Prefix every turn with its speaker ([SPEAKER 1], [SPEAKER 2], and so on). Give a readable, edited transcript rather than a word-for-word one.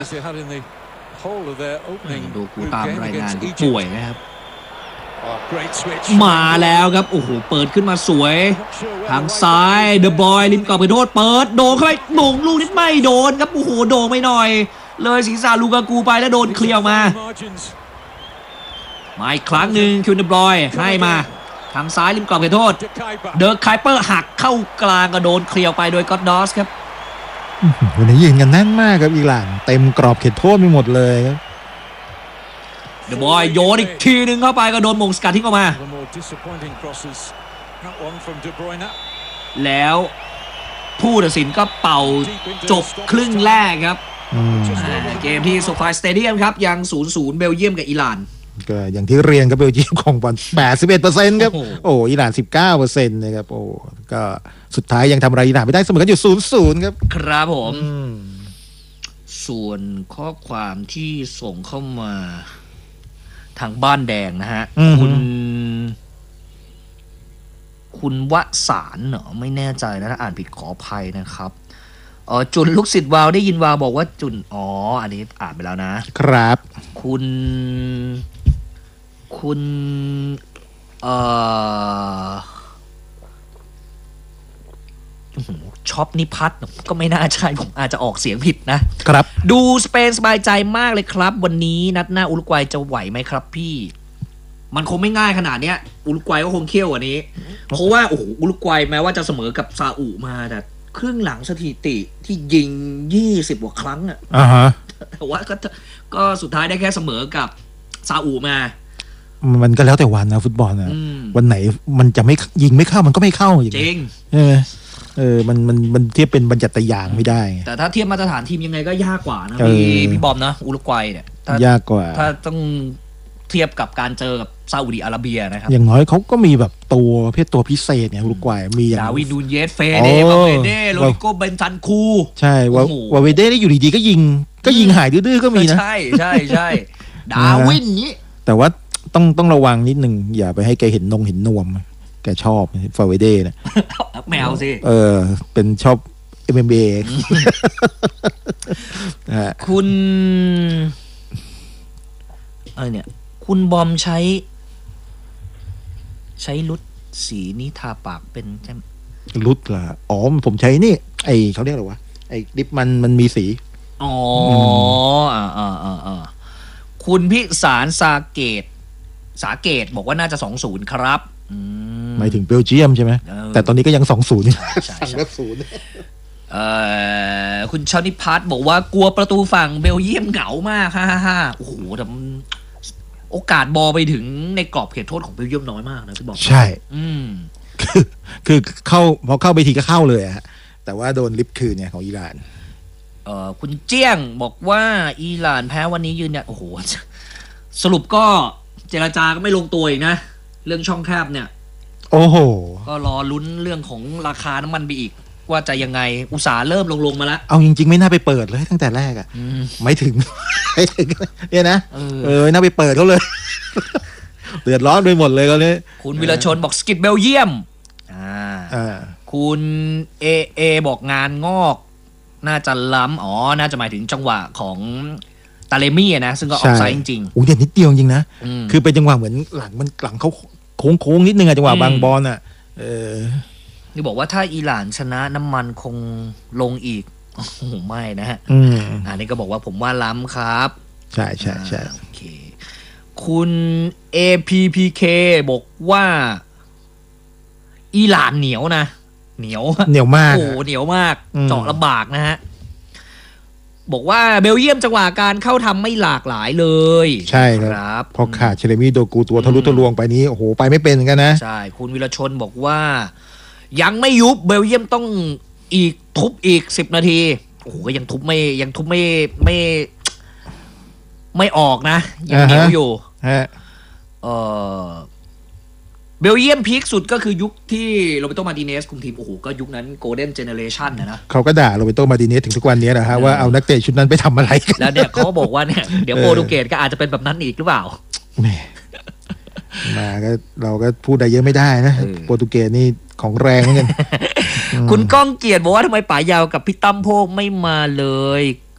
[SPEAKER 1] ดูกูตามรายงานป่วยนะครับมาแล้วครับโอ้โหเปิดขึ้นมาสวยทางซ้ายเดอะบอยริมกรอบเขตโทษเปิดโด่งเข้าไปโด่งลูกนิดไม่โดนครับโอ้โหโด่งไม่หน่อยเลยศีรษะลูกากูไปแล้วโดนเคลียร์มาอีกครั้งหนึ่งคิวเดอะบอยให้มาทางซ้ายริมกรอบเขตโทษเดอะไคเปอร์หักเข้ากลางกระโดนเคลียร์ไปโดยก็อดดอสครับ
[SPEAKER 2] วันนี้ยืนกันแน่นมากครับอิหร่านเต็มกรอบเขตโทษไปหมดเลยครับ
[SPEAKER 1] เดอะบอยโยนอีกทีนึงเข้าไปก็โดนมงสกัดทิ้งออกมาแล้วผู้ตัดสินก็เป่าจบครึ่งแรกครับเกมที่โซฟาสเตเดียมครับยัง 0-0 เบลเยียมกับอิหร่าน
[SPEAKER 2] ก็อย่างที่เรียนครับเบลเยียมของบอล 81% ครับโอ้อิหร่าน 19% นะครับโอ้ก็สุดท้ายยังทำอะไรอิหร่านไม่ได้เสมอกันอยู่ 0-0 ครับ
[SPEAKER 1] ครับผมส่วนข้อความที่ส่งเข้ามาทางบ้านแดงนะฮะคุณวสารเหรอไม่แน่ใจนะถ้าอ่านผิดขออภัยนะครับจุนลูกศิษย์วาวได้ยินวาวบอกว่าจุนอันนี้อ่านไปแล้วนะครับคุณช็อปนิพัฒน์ก็ไม่น่าใช่ผมอาจจะออกเสียงผิดนะครับดูสเปนสบายใจมากเลยครับวันนี้นัดหน้าอุรุกวัยจะไหวไหมครับพี่มันคงไม่ง่ายขนาดเนี้ยอุรุกวัยก็คงเขี้ยวกว่านี้เพราะว่าโอ้โหอุรุกวัยแม้ว่าจะเสมอกับซาอุมาแต่ครึ่งหลังสถิติที่ยิง20กว่าครั้งอ่ะแต่ว่าก็สุดท้ายได้แค่เสมอกับซาอุมา
[SPEAKER 2] มันก็แล้วแต่วันนะฟุตบอลนะวันไหนมันจะไม่ยิงไม่เข้ามันก็ไม่เข้าจ
[SPEAKER 1] ริง
[SPEAKER 2] ใช่ไหมมันเทียบเป็นบรรยัตยางไม่ได้
[SPEAKER 1] แต่ถ้าเทียบมาตรฐานทีมยังไงก็ยากกว่านะพี่บอมนะอุรุกวัยเนี่ย
[SPEAKER 2] ยากกว่า
[SPEAKER 1] ถ้าต้องเทียบกับการเจอกับซาอุดิอาระเบียนะครับ
[SPEAKER 2] อย่างน้อยเขาก็มีแบบตัวประเภทตัวพิเศษเนี่ยอุรุกวัยมี
[SPEAKER 1] ดาวินนูนเยสเฟเดมาเวเดโรดิโกเบนซันคู
[SPEAKER 2] ใช่วาเวเดได้อยู่ดีๆก็ยิงหายดื้อๆก็มีนะ
[SPEAKER 1] ใช่ดาวินนี้
[SPEAKER 2] แต่ว่าต้องระวังนิดนึงอย่าไปให้แกเห็นนวมแกชอบฟาเวเดนะ
[SPEAKER 1] แมวสิ
[SPEAKER 2] เป็นชอบ MMA
[SPEAKER 1] คุณเนี่ยคุณบอมใช้ลุดสีนี้ทาปากเป็นใช่ไหม
[SPEAKER 2] ลุดเหรอผมใช้นี่เขาเรียกอะไรวะลิปมันมีสี
[SPEAKER 1] คุณพิสารสาเกตบอกว่าน่าจะ 2-0 ครับ
[SPEAKER 2] หมายถึงเบลเยียมใช่ไหมแต่ตอนนี้ก็ยัง 2-0 สั่งแบบ
[SPEAKER 1] 0คุณชาวนิพัฒน์บอกว่ากลัวประตูฝั่งเบลเยียมเหงามากฮ่าโอ้โหแต่โอกาสบอลไปถึงในกรอบเขตโทษของเบลเยียมน้อยมากนะพี่บอก
[SPEAKER 2] ใช่คือพอเข้าไปทีก็เข้าเลยอะแต่ว่าโดนลิฟต์คืนเนี่ยของอิหร่าน
[SPEAKER 1] คุณเจี้ยงบอกว่าอิหร่านแพ้วันนี้ยืนเนี่ยโอ้โหสรุปก็เจรจาก็ไม่ลงตัวอีกนะเรื่องช่องแคบเนี่ย
[SPEAKER 2] โอ้โห
[SPEAKER 1] ก็รอลุ้นเรื่องของราคาน้ำมันไปอีกว่าจะยังไงอุตสาห์เริ่มลงมาแล้ว
[SPEAKER 2] เอาจริงๆไม่น่าไปเปิดเลยตั้งแต่แรกอ่ะไม่ถึงเนี่ยนะน่าไปเปิดเขาเลยเดือดร้อนไปหมดเลยเขาเลย
[SPEAKER 1] คุณวิรชนบอกสกิดเบลเยียมคุณเอบอกงานงอกน่าจะล้ำน่าจะหมายถึงจังหวะของตาเลมี่นะซึ่งก็ออกไซด์จริง
[SPEAKER 2] ๆโอ้เด็ดนิดเดียวจริงนะคือเป็นจังหวะเหมือนหลังเขาโค้งนิดนึงอะจังหวะบางบอลอะ
[SPEAKER 1] นี่บอกว่าถ้าอิหร่านชนะน้ำมันคงลงอีกโอ้โหไม่นะฮะนี่ก็บอกว่าผมว่าล้ำครับ
[SPEAKER 2] ใช่
[SPEAKER 1] โอเคคุณ APPK บอกว่าอิหร่านเหนียวนะเหนียว
[SPEAKER 2] มาก
[SPEAKER 1] โอ้เหนียวมากเจาะลำบากนะฮะบอกว่าเบลเยียมจังหวะการเข้าทำไม่หลากหลายเลย
[SPEAKER 2] ใช่ครับพอขาดเชเลมี่โดกูตัวทะลุทะลวงไปนี้โอ้โหไปไม่เป็นกันนะ
[SPEAKER 1] ใช่คุณวิรชนบอกว่ายังไม่ยุบเบลเยียมต้องทุบอีก10 นาทีโอ้โหยังทุบไม่ออกนะยังเหนียวอยู่เบลเยียมพีคสุดก็คือยุคที่โรเบโตมาร์ติเนสคุมทีมโอ้โหก็ยุคนั้นโกลเด้นเจเนเรชันนะ
[SPEAKER 2] เขาก็ด่าโรเบโตมาร์ติเนสถึงทุกวันนี้นะฮะว่าเอานักเตะชุดนั้นไปทำอะไรกัน
[SPEAKER 1] แล้วเนี่ยเขาบอกว่าเนี่ยเดี๋ยวโปรตุเกสก็อาจจะเป็นแบบนั้นอีกหรือเปล่า
[SPEAKER 2] มาก็เราก็พูดได้เยอะไม่ได้นะโปรตุเกสนี่ของแรงเหมือนกัน
[SPEAKER 1] คุณก้องเกียรติบอกว่าทำไมป๋ายาวกับพี่ตั้มโพกไม่มาเลย